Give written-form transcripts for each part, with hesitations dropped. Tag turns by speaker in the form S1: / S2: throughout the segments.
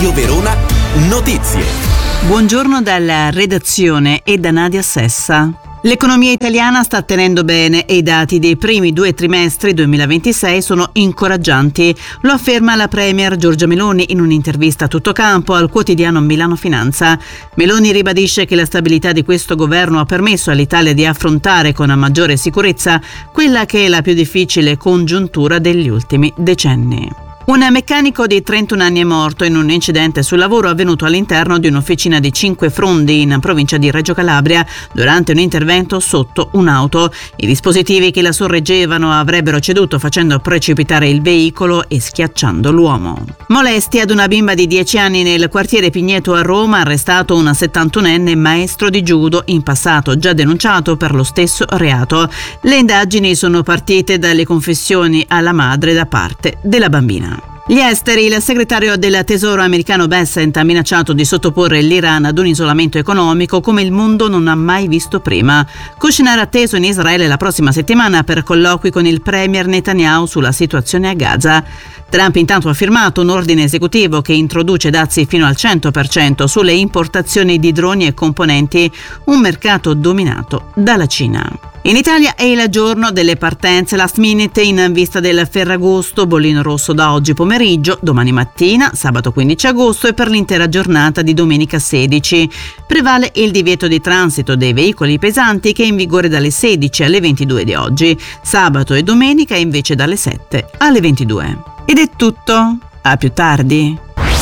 S1: Radio Verona Notizie.
S2: Buongiorno dalla redazione e da Nadia Sessa. L'economia italiana sta tenendo bene e i dati dei primi 2 trimestri 2026 sono incoraggianti. Lo afferma la premier Giorgia Meloni in un'intervista a tutto campo al quotidiano Milano Finanza. Meloni ribadisce che la stabilità di questo governo ha permesso all'Italia di affrontare con maggiore sicurezza quella che è la più difficile congiuntura degli ultimi decenni. Un meccanico di 31 anni è morto in un incidente sul lavoro avvenuto all'interno di un'officina di Cinquefrondi in provincia di Reggio Calabria durante un intervento sotto un'auto. I dispositivi che la sorreggevano avrebbero ceduto facendo precipitare il veicolo e schiacciando l'uomo. Molestie ad una bimba di 10 anni nel quartiere Pigneto a Roma, arrestato un 71enne maestro di judo in passato già denunciato per lo stesso reato. Le indagini sono partite dalle confessioni alla madre da parte della bambina. Gli esteri. Il segretario del Tesoro americano Bessent ha minacciato di sottoporre l'Iran ad un isolamento economico come il mondo non ha mai visto prima. Kushner atteso in Israele la prossima settimana per colloqui con il premier Netanyahu sulla situazione a Gaza. Trump intanto ha firmato un ordine esecutivo che introduce dazi fino al 100% sulle importazioni di droni e componenti, un mercato dominato dalla Cina. In Italia è il giorno delle partenze last minute in vista del Ferragosto, bollino rosso da oggi pomeriggio, domani mattina, sabato 15 agosto e per l'intera giornata di domenica 16. Prevale il divieto di transito dei veicoli pesanti che è in vigore dalle 16 alle 22 di oggi, sabato e domenica invece dalle 7 alle 22. Ed è tutto, a più tardi.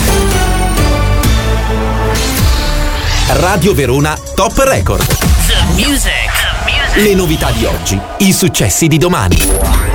S1: Radio Verona Top Record.
S3: The music.
S1: Le novità di oggi, i successi di domani.